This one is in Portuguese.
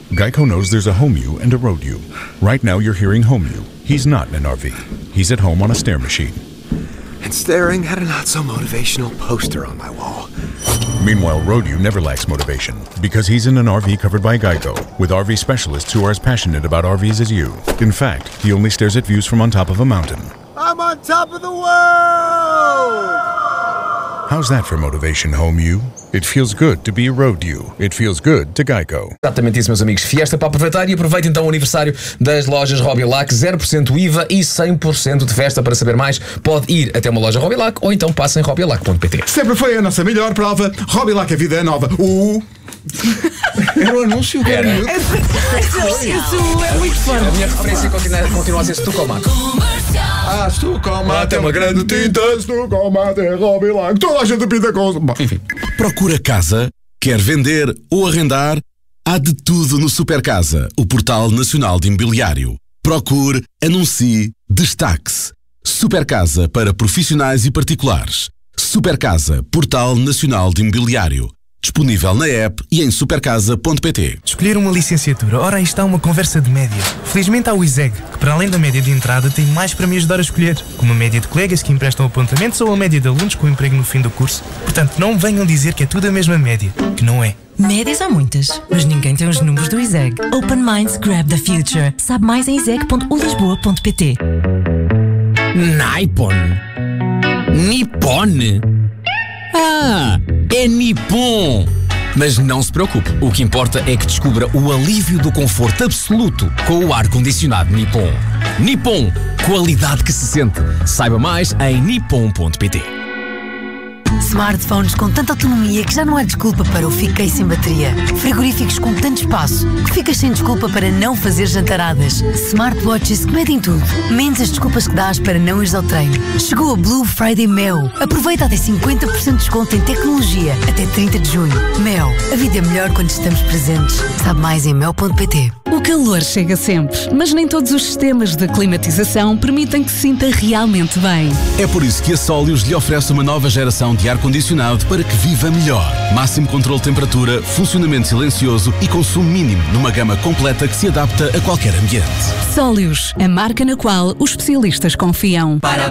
Geico knows there's a home you and a road you. Right now you're hearing home you. He's not in an RV. He's at home on a stair machine. And staring at a not-so-motivational poster on my wall. Meanwhile, road you never lacks motivation because he's in an RV covered by Geico with RV specialists who are as passionate about RVs as you. In fact, he only stares at views from on top of a mountain. I'm on top of the world! How's that for motivation, home you? It feels good to be road you. It feels good to Geico. Exatamente isso, meus amigos. Fiesta para aproveitar e aproveita então o aniversário das lojas Robilac. 0% IVA e 100% de festa. Para saber mais, pode ir até uma loja Robilac ou então passa em robilac.pt. Sempre foi a nossa melhor prova. Robilac, a vida é nova. Era o anúncio que era. Isso é muito forte. A minha referência continua a ser Stucomate. Stucomate é uma grande tinta. Stucomate é Robilac. Toda a gente pinta com... Bom, enfim. Procura casa? Quer vender ou arrendar? Há de tudo no Supercasa, o portal nacional de imobiliário. Procure, anuncie, destaque-se. Supercasa para profissionais e particulares. Supercasa, portal nacional de imobiliário. Disponível na app e em supercasa.pt. Escolher uma licenciatura, ora aí está uma conversa de média. Felizmente há o ISEG, que para além da média de entrada tem mais para me ajudar a escolher, como a média de colegas que emprestam apontamentos ou a média de alunos com emprego no fim do curso. Portanto, não venham dizer que é tudo a mesma média, que não é. Médias há muitas, mas ninguém tem os números do ISEG. Open Minds Grab the Future. Sabe mais em iseg.ulisboa.pt. Nippon. Nippon? Ah, é Nippon! Mas não se preocupe, o que importa é que descubra o alívio do conforto absoluto com o ar-condicionado Nippon. Nippon, qualidade que se sente. Saiba mais em nippon.pt. Smartphones com tanta autonomia que já não há desculpa para o fiquei sem bateria. Frigoríficos com tanto espaço que ficas sem desculpa para não fazer jantaradas. Smartwatches que medem tudo, menos as desculpas que dás para não ires ao treino. Chegou a Blue Friday Mel. Aproveita até 50% de desconto em tecnologia até 30 de junho. Mel, a vida é melhor quando estamos presentes. Sabe mais em mel.pt. O calor chega sempre, mas nem todos os sistemas de climatização permitem que se sinta realmente bem. É por isso que a Solius lhe oferece uma nova geração de ar-condicionado para que viva melhor. Máximo controle de temperatura, funcionamento silencioso e consumo mínimo numa gama completa que se adapta a qualquer ambiente. Solius, a marca na qual os especialistas confiam.